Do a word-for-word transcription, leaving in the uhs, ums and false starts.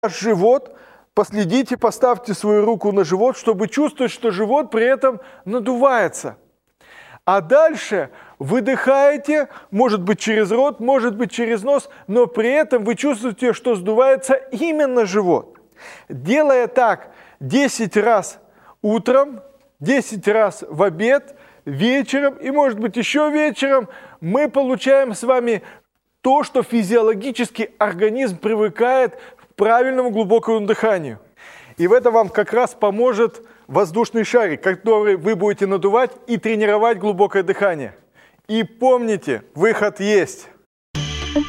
ваш живот, последите, поставьте свою руку на живот, чтобы чувствовать, что живот при этом надувается. А дальше выдыхаете, может быть через рот, может быть через нос, но при этом вы чувствуете, что сдувается именно живот. Делая так десять раз утром, десять раз в обед, вечером и, может быть, еще вечером, мы получаем с вами то, что физиологически организм привыкает к правильному глубокому дыханию. И в этом вам как раз поможет воздушный шарик, который вы будете надувать и тренировать глубокое дыхание. И помните, выход есть.